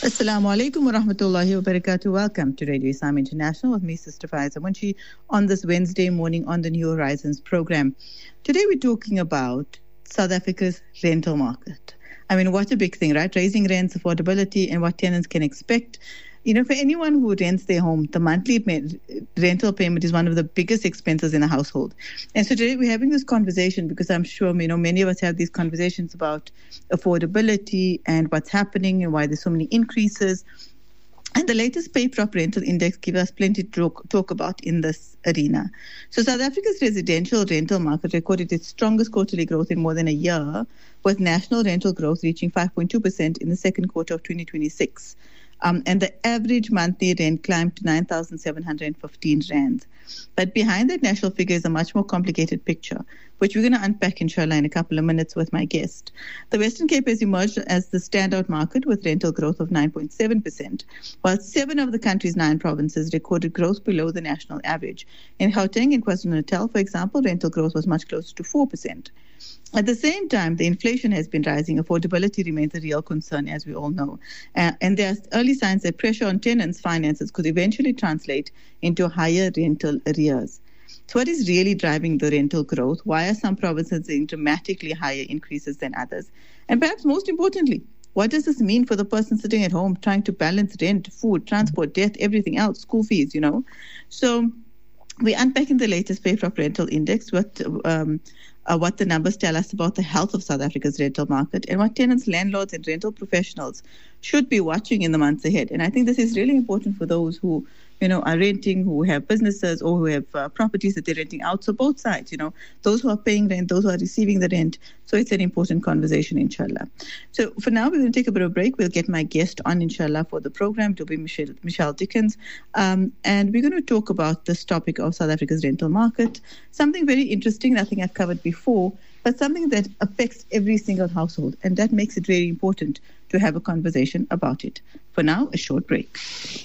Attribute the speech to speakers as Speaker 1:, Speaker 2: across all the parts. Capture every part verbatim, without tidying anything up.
Speaker 1: Assalamu alaikum wa rahmatullahi wa barakatuh. Welcome to Radio Islam International with me, Sister Faiza Munshi, on this Wednesday morning on the New Horizons program. Today we're talking about South Africa's rental market. I mean, what a big thing, right? Raising rents, affordability, and what tenants can expect. You know, for anyone who rents their home, the monthly pay- rental payment is one of the biggest expenses in a household. And so today we're having this conversation because I'm sure, you know, many of us have these conversations about affordability and what's happening and why there's so many increases. And the latest PayProp rental index gives us plenty to talk, talk about in this arena. So South Africa's residential rental market recorded its strongest quarterly growth in more than a year, with national rental growth reaching five point two percent in the second quarter of twenty twenty-six. Um, and the average monthly rent climbed to nine thousand seven hundred fifteen rands. But behind that national figure is a much more complicated picture, which we're going to unpack, inshallah, in a couple of minutes with my guest. The Western Cape has emerged as the standout market with rental growth of nine point seven percent, while seven of the country's nine provinces recorded growth below the national average. In Gauteng and KwaZulu-Natal, for example, rental growth was much closer to four percent. At the same time, the inflation has been rising. Affordability remains a real concern, as we all know. Uh, and there are early signs that pressure on tenants' finances could eventually translate into higher rental arrears. So what is really driving the rental growth? Why are some provinces seeing dramatically higher increases than others? And perhaps most importantly, what does this mean for the person sitting at home trying to balance rent, food, transport, debt, everything else, school fees, you know? So we're unpacking the latest PayProp rental index, what um, uh, what the numbers tell us about the health of South Africa's rental market and what tenants, landlords, and rental professionals should be watching in the months ahead. And I think this is really important for those who, you know, are renting, who have businesses or who have uh, properties that they're renting out. So both sides, you know, those who are paying rent, those who are receiving the rent. So it's an important conversation, inshallah. So for now, we're going to take a bit of a break. We'll get my guest on, inshallah, for the program. It will be Michelle, Michelle Dickens. Um, and we're going to talk about this topic of South Africa's rental market, something very interesting, nothing I've covered before, but something that affects every single household. And that makes it very important to have a conversation about it. For now, a short break.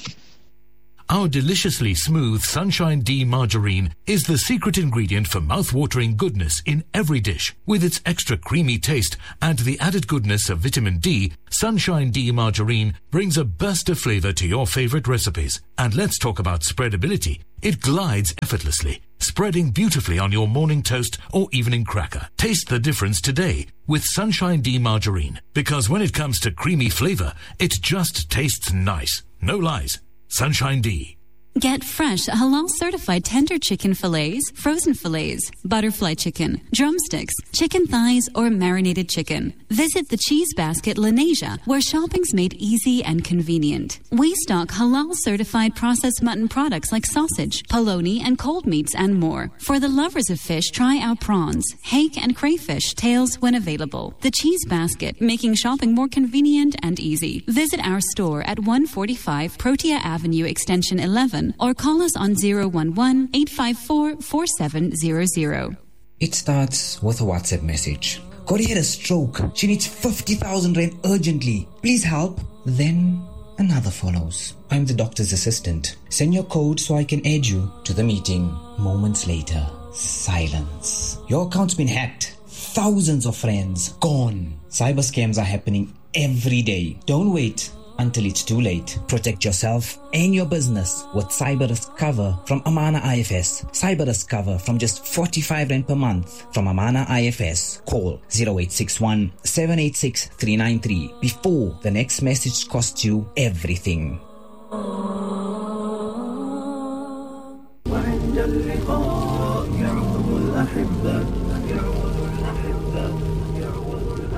Speaker 2: Our deliciously smooth Sunshine D margarine is the secret ingredient for mouth-watering goodness in every dish. With its extra creamy taste and the added goodness of vitamin D, Sunshine D margarine brings a burst of flavor to your favorite recipes. And let's talk about spreadability. It glides effortlessly, spreading beautifully on your morning toast or evening cracker. Taste the difference today with Sunshine D margarine, because when it comes to creamy flavor, it just tastes nice. No lies. Sunshine D.
Speaker 3: Get fresh, halal-certified tender chicken fillets, frozen fillets, butterfly chicken, drumsticks, chicken thighs, or marinated chicken. Visit the Cheese Basket Lenasia, where shopping's made easy and convenient. We stock halal-certified processed mutton products like sausage, polony, and cold meats, and more. For the lovers of fish, try our prawns, hake, and crayfish tails when available. The Cheese Basket, making shopping more convenient and easy. Visit our store at one forty-five Protea Avenue, Extension eleven, or call us on zero one one, eight five four, four seven zero zero.
Speaker 4: It starts with a WhatsApp message. Corey had a stroke. She needs fifty thousand rand urgently. Please help. Then another follows. I'm the doctor's assistant. Send your code so I can add you to the meeting. Moments later, silence. Your account's been hacked. Thousands of friends gone. Cyber scams are happening every day. Don't wait until it's too late. Protect yourself and your business with cyber risk cover from Amana I F S. Cyber risk cover from just forty-five rand per month from Amana I F S. Call zero eight six one, seven eight six, three nine three before the next message costs you everything.